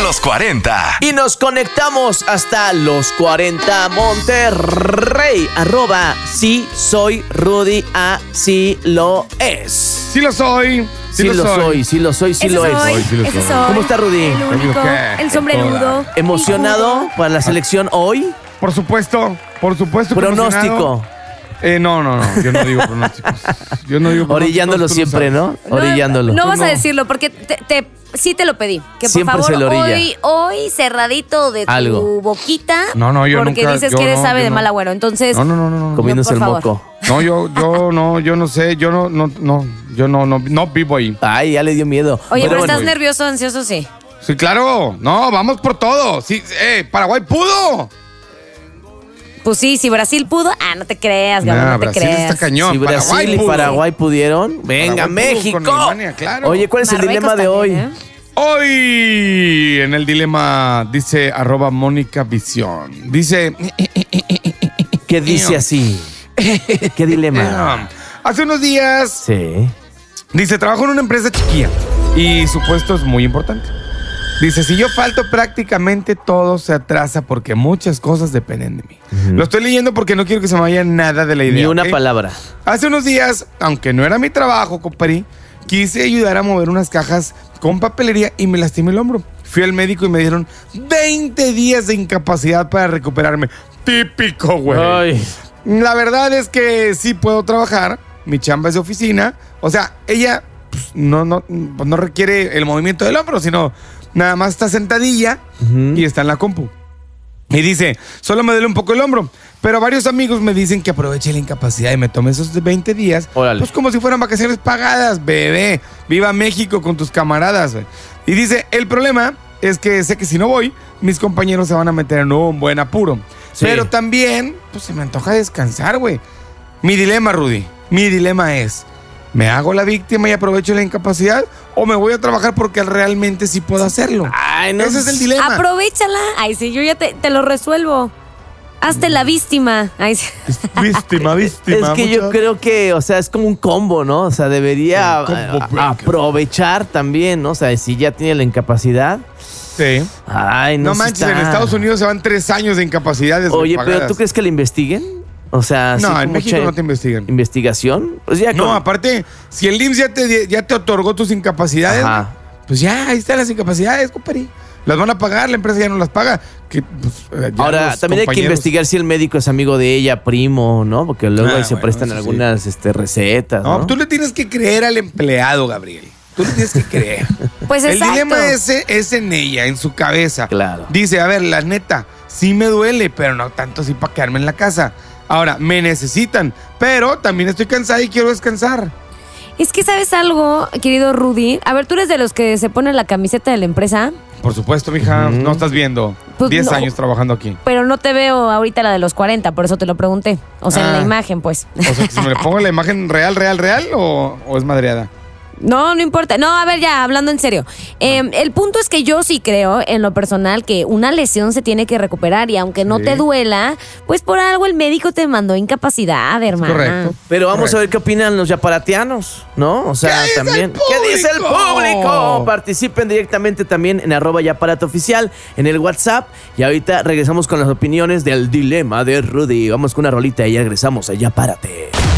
Los 40. Y nos conectamos hasta los 40 Monterrey. @ sí soy Rudy, así lo es. Sí lo soy. Sí lo soy. ¿Cómo está Rudy? El único, el sombrerudo. ¿Emocionado para la selección hoy? Por supuesto. Pronóstico. No, yo no digo pronósticos. Orillándolo siempre, ¿no? Orillándolo. No vas a decirlo porque sí te lo pedí. Que por Siempre favor, se lo orilla. hoy cerradito de Algo. tu boquita. No, yo porque nunca, dices yo que eres no, ave yo de no. mal agüero. Entonces. No. Comiéndose por el favor. moco. No, yo no sé, yo no vivo ahí. Ay, ya le dio miedo. Oye, pero bueno, estás nervioso, ansioso, sí. Sí, claro. No, vamos por todo. Sí, Paraguay pudo. Pues sí, si Brasil pudo. No te creas, Gabo, no te Brasil creas. está cañón. Si Brasil y pudo. Paraguay pudieron, venga, Paraguay pudo México. con Alemania, claro. Oye, ¿cuál es el Marruecos dilema de hoy? también, Hoy en el dilema dice @Mónica Visión. Dice. ¿Qué dice así? ¿Qué dilema? Hace unos días. Sí. Dice, trabajo en una empresa chiquilla y su puesto es muy importante. Dice, si yo falto prácticamente todo se atrasa porque muchas cosas dependen de mí. Lo estoy leyendo porque no quiero que se me vaya nada de la idea. Ni una ¿ok? palabra. Hace unos días, aunque no era mi trabajo, compadre, quise ayudar a mover unas cajas con papelería y me lastimé el hombro. Fui al médico y me dieron 20 días de incapacidad para recuperarme. Típico, güey. Ay. La verdad es que sí puedo trabajar. Mi chamba es de oficina. O sea, ella pues, no requiere el movimiento del hombro, sino nada más está sentadilla y está en la compu. Y dice, solo me duele un poco el hombro. Pero varios amigos me dicen que aproveche la incapacidad y me tome esos 20 días. Órale. Pues como si fueran vacaciones pagadas, bebé. Viva México con tus camaradas, güey. Y dice, el problema es que sé que si no voy, mis compañeros se van a meter en un buen apuro. Sí. Pero también, pues se me antoja descansar, güey. Mi dilema, Rudy, mi dilema es, ¿me hago la víctima y aprovecho la incapacidad? ¿O me voy a trabajar porque realmente sí puedo hacerlo? Ay, no. Ese es el dilema. Aprovechala. Ay, sí, yo ya te lo resuelvo. Hazte la víctima. Ay, sí. Víctima. Es que yo creo que, o sea, es como un combo, ¿no? O sea, debería aprovechar también, ¿no? O sea, si ya tiene la incapacidad. Sí. Ay, no No sé manches, está. en Estados Unidos se van 3 años de incapacidades. Oye, pagadas. pero ¿tú crees que la investiguen? O sea, así No, como en México no te investigan. ¿Investigación? Pues ya No, con- aparte, si el IMSS ya te otorgó tus incapacidades, Ajá. pues ya, ahí están las incapacidades, compadre. Las van a pagar, la empresa ya no las paga. Que, pues, ya Ahora, los también hay que compañeros- investigar si el médico es amigo de ella, primo, ¿no? Porque luego ahí se bueno, prestan eso sí. algunas recetas, ¿no? No, tú le tienes que creer al empleado, Gabriel. Tú le tienes que creer. Pues El exacto. dilema es en ella, en su cabeza. Claro. Dice, a ver, la neta, sí me duele, pero no tanto así para quedarme en la casa. Ahora, me necesitan, pero también estoy cansada y quiero descansar. Es que, ¿sabes algo, querido Rudy? A ver, ¿tú eres de los que se ponen la camiseta de la empresa? Por supuesto, mija, no estás viendo. Pues 10 no. años trabajando aquí. Pero no te veo ahorita la de los 40, por eso te lo pregunté. O sea, en la Ah. imagen, pues. O sea, que si me le pongo la imagen real o es madreada. No importa. No, a ver, ya, hablando en serio. El punto es que yo sí creo, en lo personal, que una lesión se tiene que recuperar y aunque no Sí. te duela, pues por algo el médico te mandó incapacidad, hermana. Correcto. Pero vamos Correcto. a ver qué opinan los yaparatianos, ¿no? O sea, ¿Qué dice también. el ¿Qué dice el público? público? Participen directamente también en @yaparatooficial, en el WhatsApp. Y ahorita regresamos con las opiniones del dilema de Rudy. Vamos con una rolita y ya regresamos a Ya Párate.